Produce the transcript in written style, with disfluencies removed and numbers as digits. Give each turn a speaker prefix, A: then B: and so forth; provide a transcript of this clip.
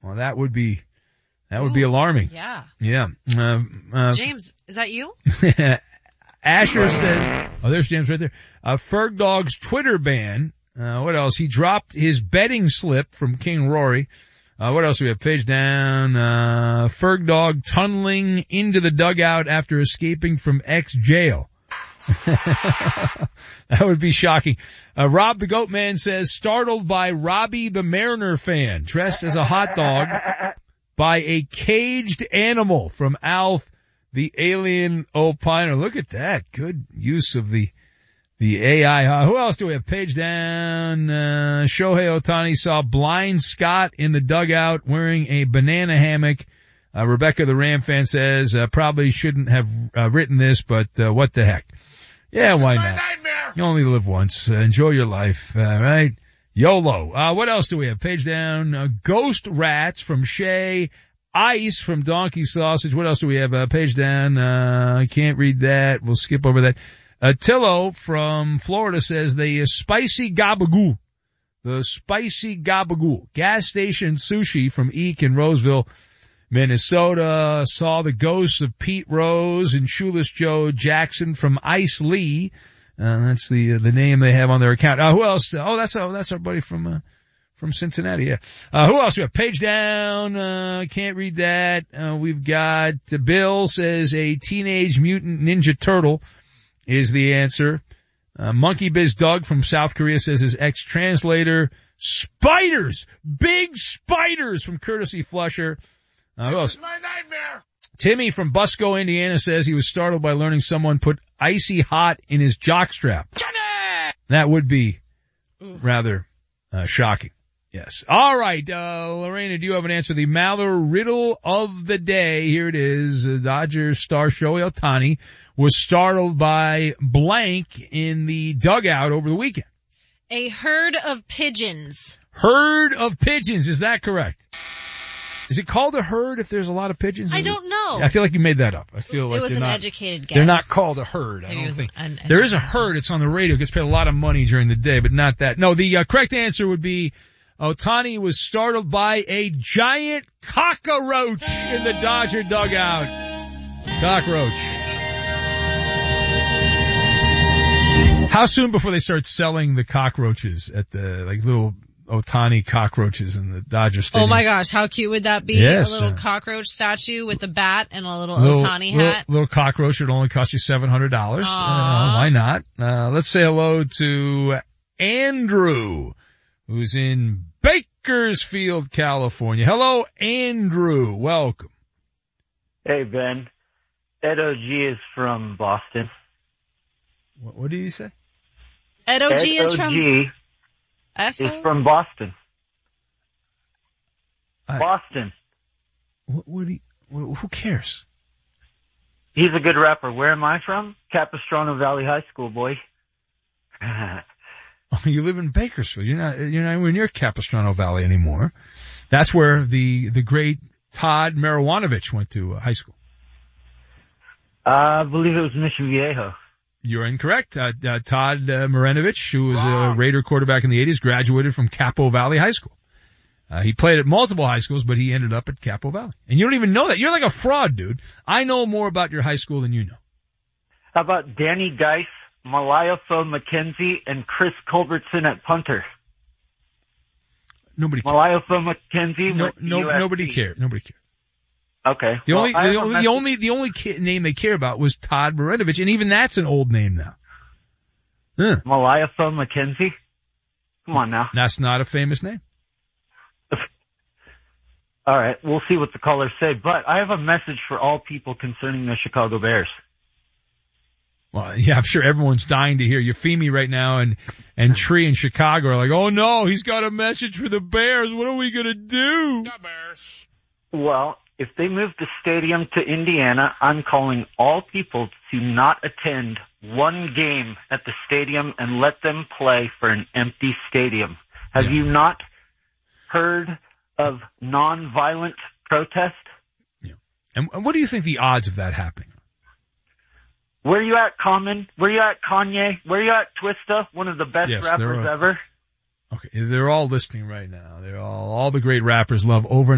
A: Well, that would be alarming.
B: Yeah.
A: Yeah.
B: James, is that you?
A: Asher says, oh, there's James right there. Ferg Dog's Twitter ban. What else? He dropped his betting slip from King Rory. What else do we have? Page down. Ferg Dog tunneling into the dugout after escaping from ex-jail. That would be shocking. Rob the Goat Man says, startled by Robbie the Mariner fan, dressed as a hot dog by a caged animal from Alf the Alien Opiner. Look at that. Good use of the AI. Who else do we have? Page down. Shohei Ohtani saw blind Scott in the dugout wearing a banana hammock. Rebecca the Ram fan says, probably shouldn't have written this, but what the heck. Yeah, why not? Nightmare. You only live once. Enjoy your life, right? YOLO. What else do we have? Page down. Ghost Rats from Shay. Ice from Donkey Sausage. What else do we have? Page down. I can't read that. We'll skip over that. Tillo from Florida says the spicy gabagoo. The spicy gabagoo. Gas station sushi from Eek in Roseville, Minnesota. Saw the ghosts of Pete Rose and Shoeless Joe Jackson from Ice Lee. That's the name they have on their account. Who else? Oh, that's our buddy from Cincinnati. Yeah. Who else? We have page down. Can't read that. We've got Bill says a Teenage Mutant Ninja Turtle is the answer. Monkey Biz Doug from South Korea says his ex-translator. Spiders! Big spiders from Courtesy Flusher. Who else?
C: This is my nightmare.
A: Timmy from Busco, Indiana says he was startled by learning someone put icy hot in his jockstrap. That would be rather shocking. Yes. All right, Lorena, do you have an answer? The Maller riddle of the day. Here it is. Dodger star Shohei Ohtani was startled by blank in the dugout over the weekend.
B: A herd of pigeons.
A: Herd of pigeons. Is that correct? Is it called a herd if there's a lot of pigeons?
B: I don't know.
A: I feel like you made that up. I feel like
B: it was an educated guess.
A: They're not called a herd. I don't think. There is a herd. It's on the radio. It gets paid a lot of money during the day, but not that. No, the correct answer would be Ohtani was startled by a giant cockroach in the Dodger dugout. Cockroach. How soon before they start selling the cockroaches at the, like, little Ohtani cockroaches in the Dodger Stadium?
B: Oh my gosh, how cute would that be?
A: Yes,
B: a little cockroach statue with a bat and a little Ohtani hat.
A: Little cockroach would only cost you $700. Why not? Let's say hello to Andrew, who's in Bakersfield, California. Hello, Andrew. Welcome.
D: Hey, Ben. Ed O.G. is from Boston.
A: What did you say?
B: Ed O.G. is from...
D: is from Boston. Boston.
A: Who cares?
D: He's a good rapper. Where am I from? Capistrano Valley High School, boy.
A: Oh, you live in Bakersfield. You're not anywhere near Capistrano Valley anymore. That's where the great Todd Marijuanovich went to high school.
D: I believe it was Mission Viejo.
A: You're incorrect. Todd Marinovich, who was a Raider quarterback in the 80s, graduated from Capo Valley High School. He played at multiple high schools, but he ended up at Capo Valley. And you don't even know that. You're like a fraud, dude. I know more about your high school than you know.
D: How about Danny Geis, Malayophone McKenzie, and Chris Culbertson at punter?
A: Nobody cares.
D: Malayophone McKenzie.
A: Nobody cared. Nobody cared.
D: Okay.
A: The only name they care about was Todd Marinovich, and even that's an old name now.
D: Malayophone McKenzie? Come on now.
A: That's not a famous name.
D: All right, we'll see what the callers say, but I have a message for all people concerning the Chicago Bears.
A: Well, yeah, I'm sure everyone's dying to hear. Euphemie right now and Tree in Chicago are like, oh no, he's got a message for the Bears. What are we gonna do?
C: The Bears.
D: Well, if they move the stadium to Indiana, I'm calling all people to not attend one game at the stadium and let them play for an empty stadium. Have you not heard of nonviolent protest?
A: Yeah. And what do you think the odds of that happening?
D: Where you at, Common? Where you at, Kanye? Where you at, Twista? One of the best rappers ever.
A: Okay, they're all listening right now. They're all the great rappers love Over